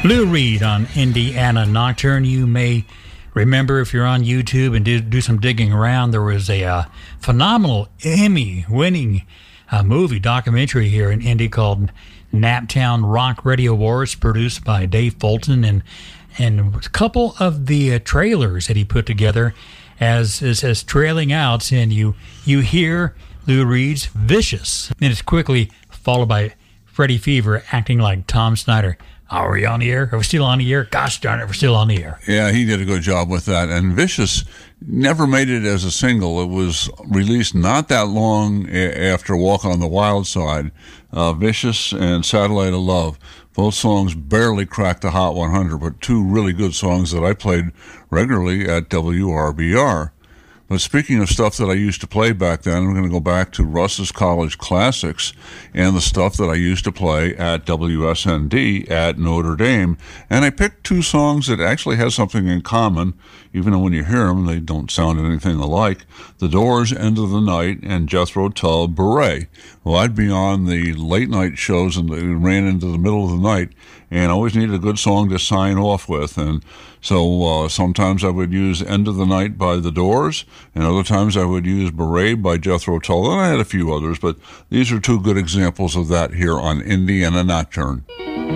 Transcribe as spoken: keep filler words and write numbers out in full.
Lou Reed on Indiana Nocturne. You may remember, if you're on YouTube and do, do some digging around, there was a uh, phenomenal Emmy-winning uh, movie documentary here in Indy called Naptown Rock Radio Wars, produced by Dave Fulton, and and a couple of the uh, trailers that he put together as as, as trailing out, and you you hear Lou Reed's "Vicious," and it's quickly followed by Freddie Fever acting like Tom Snyder. Are we on the air? Are we still on the air? Gosh darn it, we're still on the air. Yeah, he did a good job with that. And Vicious never made it as a single. It was released not that long a- after Walking on the Wild Side. Uh, Vicious and Satellite of Love. Both songs barely cracked the Hot one hundred, but two really good songs that I played regularly at W R B R. But speaking of stuff that I used to play back then, I'm going to go back to Russ's College Classics and the stuff that I used to play at W S N D at Notre Dame. And I picked two songs that actually have something in common, even though when you hear them, they don't sound anything alike. The Doors' End of the Night and Jethro Tull, Beret. Well, I'd be on the late night shows and they ran into the middle of the night, and I always needed a good song to sign off with. And so uh, sometimes I would use End of the Night by The Doors, and other times I would use Beret by Jethro Tull, and I had a few others, but these are two good examples of that here on Indiana Nocturne.